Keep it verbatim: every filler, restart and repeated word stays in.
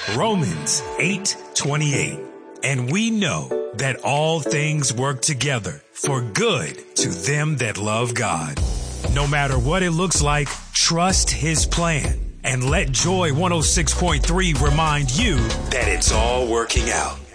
Romans eight twenty-eight. And we know that all things work together for good to them that love God. No matter what it looks like, trust his plan and let Joy one oh six point three remind you that it's all working out.